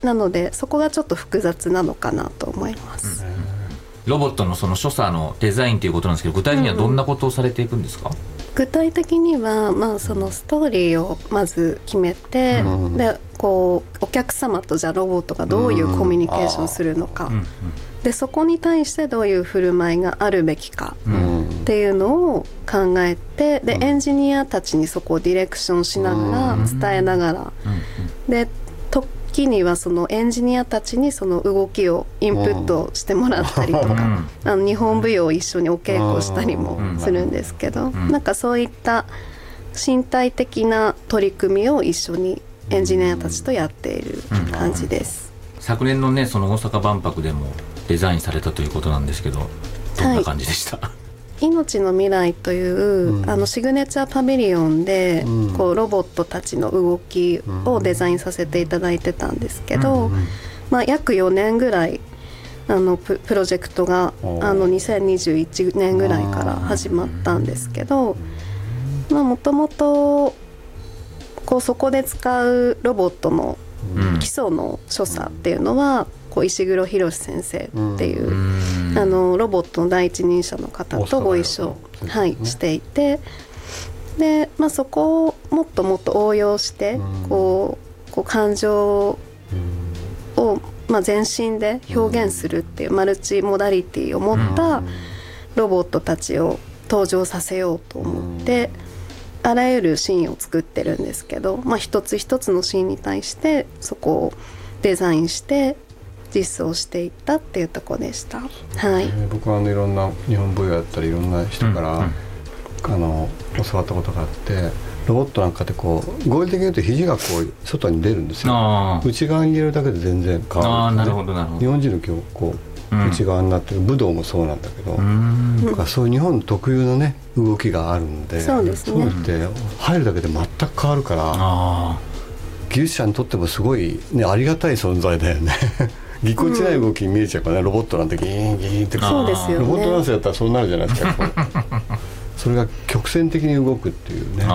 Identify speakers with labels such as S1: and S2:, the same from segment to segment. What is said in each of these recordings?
S1: なのでそこがちょっと複雑なのかなと思います。
S2: ロボットのその所作のデザインということなんですけど、具体的にはどんなことをされていくんですか？
S1: 具体的には、そのストーリーをまず決めて、でこうお客様とじゃあロボットがどういうコミュニケーションするのか、でそこに対してどういう振る舞いがあるべきかっていうのを考えて、でエンジニアたちにそこをディレクションしながら伝えながら、で時にはそのエンジニアたちにその動きをインプットしてもらったりとか、日本舞踊を一緒にお稽古したりもするんですけど、なんかそういった身体的な取り組みを一緒にエンジニアたちとやっている感じです。
S2: 昨年のね、その大阪万博でもデザインされたということなんですけど、どんな感じでした？
S1: 命の未来という、シグネチャーパビリオンで、こうロボットたちの動きをデザインさせていただいてたんですけど、約4年ぐらいプロジェクトが2021年ぐらいから始まったんですけど、もともとそこで使うロボットの基礎の所作っていうのは石黒博先生っていう、ロボットの第一人者の方とご一緒、していて、で、そこをもっともっと応用してこう感情を、全身で表現するっていうマルチモダリティを持ったロボットたちを登場させようと思って、あらゆるシーンを作ってるんですけど、一つ一つのシーンに対してそこをデザインして実装していったっていうところでした。
S3: 僕はいろんな日本舞踊やったりいろんな人から、教わったことがあって、ロボットなんかで合理的に言うと肘が外に出るんですよ。内側に入れるだけで全然変わるんですね。日本人の内側になってる武道もそうなんだけど、そういう日本特有のね動きがあるんで、
S1: そうですね、
S3: そうって入るだけで全く変わるから、技術者にとってもすごい、ありがたい存在だよね。ぎこちない動きに見えちゃうからね、ロボットなんてギーンギーンって、
S1: そうですよね、
S3: ロボットダンスやったらそうなるじゃないですか。それが曲線的に動くっていうね。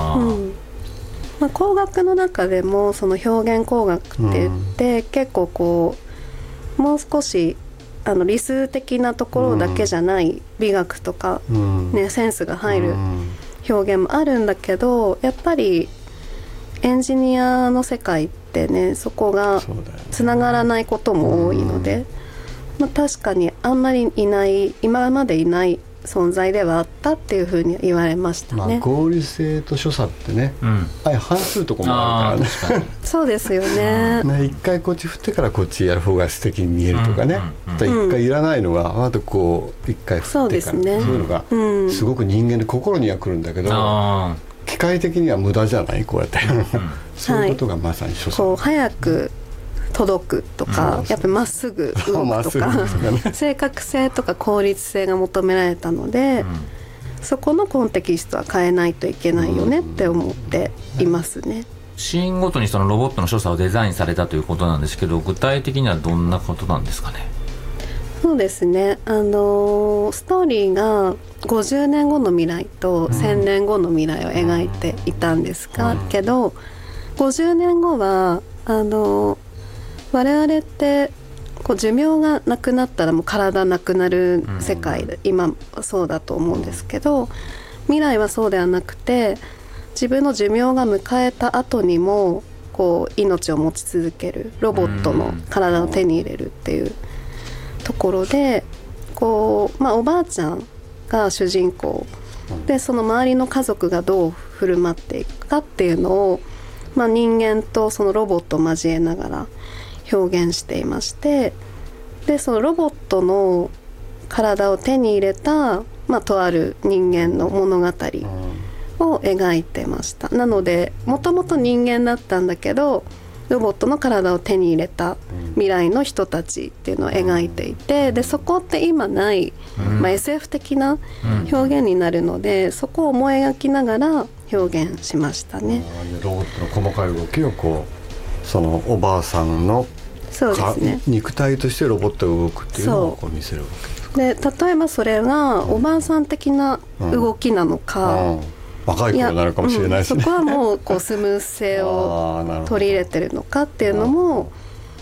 S1: 工学の中でもその表現工学って言って、結構もう少し理数的なところだけじゃない美学とか、センスが入る表現もあるんだけど、やっぱりエンジニアの世界ってね、そこがつながらないことも多いので、確かにあんまり今までいない存在ではあったっていうふうに言われましたね。
S3: 合理性と所作ってね、反するとこもあるからね。
S1: そうですよね。
S3: 一回こっち振ってからこっちやる方が素敵に見えるとかね、一回いらないのがあと一回振ってから、そういうのがすごく人間で心にはくるんだけど、機械的には無駄じゃない、こうやって。そういうことがまさに所作。
S1: 早く届くとか、やっぱりまっすぐ動くとか、正確性とか効率性が求められたので、そこのコンテキストは変えないといけないよねって思っていますね。
S2: シーンごとにそのロボットの所作をデザインされたということなんですけど、具体的にはどんなことなんですかね？
S1: そうですね、ストーリーが50年後の未来と1000年後の未来を描いていたんですけど、50年後は我々って寿命がなくなったらもう体なくなる世界で、今そうだと思うんですけど、未来はそうではなくて、自分の寿命が迎えた後にも命を持ち続けるロボットの体を手に入れるっていうところで、おばあちゃんが主人公で、その周りの家族がどう振る舞っていくかっていうのを、人間とそのロボットを交えながら表現していまして、でそのロボットの体を手に入れた、とある人間の物語を描いてました。なのでもともと人間だったんだけど、ロボットの体を手に入れた未来の人たちっていうのを描いていて、でそこって今ない、SF 的な表現になるので、そこを思い描きながら表現しましたね。
S3: ロボットの細かい動きをそのおばあさんの
S1: そうですね、
S3: 肉体としてロボットが動くっていうのを見せるわけですか。
S1: で例えばそれがおばあさん的な動きなのか、
S3: 若い頃なのかもしれないしね、
S1: そこはもうスムーズ性を取り入れてるのかっていうのも